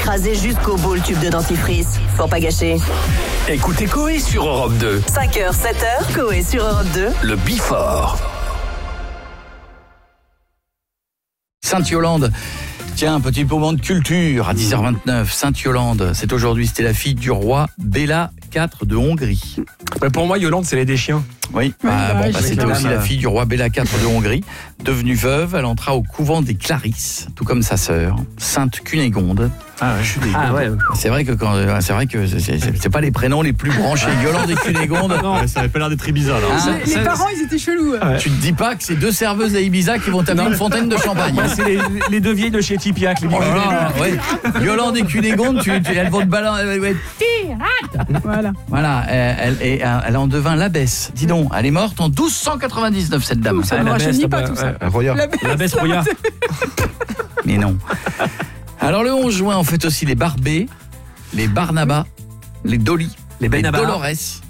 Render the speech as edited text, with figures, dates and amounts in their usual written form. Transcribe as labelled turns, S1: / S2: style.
S1: écrasé jusqu'au bout le tube de dentifrice. Faut pas gâcher.
S2: Écoutez Coé sur Europe 2.
S1: 5h, 7h, Coé sur Europe 2.
S2: Le Before.
S3: Sainte-Yolande. Tiens, un petit moment de culture à 10h29. Sainte-Yolande, c'est aujourd'hui, c'était la fille du roi Béla IV de Hongrie.
S4: Pour moi, Yolande, c'est les des chiens.
S3: Oui, c'était aussi la fille du roi Béla IV de Hongrie. Devenue veuve, elle entra au couvent des Clarisses, tout comme sa sœur, Sainte Cunégonde. C'est vrai que c'est pas les prénoms les plus branchés. Yolande et Cunégonde.
S4: Non, ça avait pas l'air d'être Ibiza là.
S5: Les parents, ils étaient chelous.
S3: Tu te dis pas que c'est deux serveuses à Ibiza qui vont t'amener une fontaine de champagne.
S4: C'est les deux vieilles de chez Tipiac.
S3: Yolande et Cunégonde, elles vont te balancer. Voilà, elle en devint l'abbesse. Dis donc, elle est morte en 1299 cette dame.
S5: Ça ne rajeunit pas tout ça.
S4: L'abbesse Roya.
S3: Mais non. Alors le 11 juin, on fête aussi les Barbés, les Barnabas, les Dolly, les Dolores,